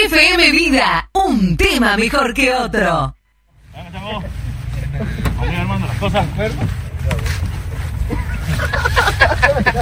FM Vida, un tema mejor que otro. Vamos armando las cosas.